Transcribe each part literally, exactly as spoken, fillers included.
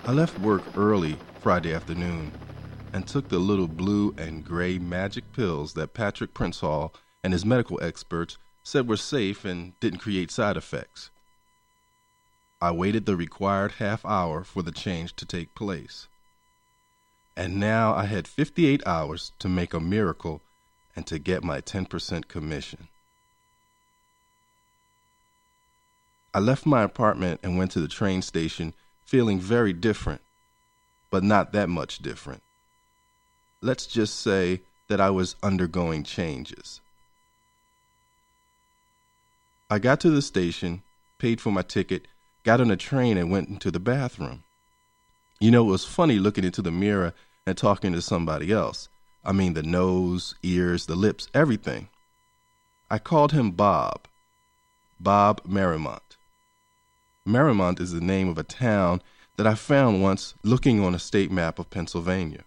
I left work early Friday afternoon and took the little blue and gray magic pills that Patrick Prince-Hall and his medical experts said were safe and didn't create side effects. I waited the required half hour for the change to take place. And now I had fifty-eight hours to make a miracle and to get my ten percent commission. I left my apartment and went to the train station feeling very different, but not that much different. Let's just say that I was undergoing changes. I got to the station, paid for my ticket, got on a train and went into the bathroom. You know, it was funny looking into the mirror and talking to somebody else. I mean, the nose, ears, the lips, everything. I called him Bob. Bob Merrimont. Merrimont is the name of a town that I found once looking on a state map of Pennsylvania.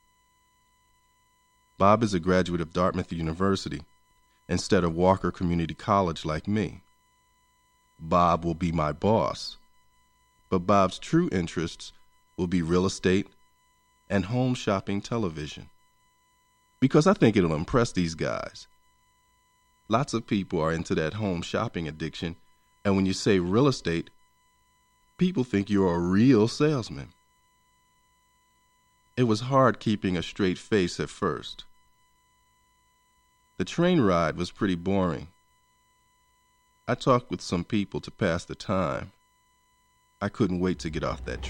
Bob is a graduate of Dartmouth University instead of Walker Community College like me. Bob will be my boss, but Bob's true interests will be real estate and home shopping television, because I think it'll impress these guys. Lots of people are into that home shopping addiction, and when you say real estate, people think you're a real salesman. It was hard keeping a straight face at first. The train ride was pretty boring. I talked with some people to pass the time. I couldn't wait to get off that train.